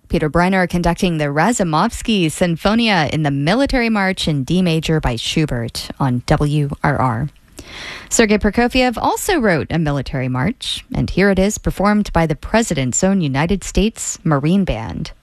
Peter Breiner conducting the Razumovsky Sinfonia in the Military March in D major by Schubert on WRR. Sergei Prokofiev also wrote a military march, and here it is performed by the President's own United States Marine Band.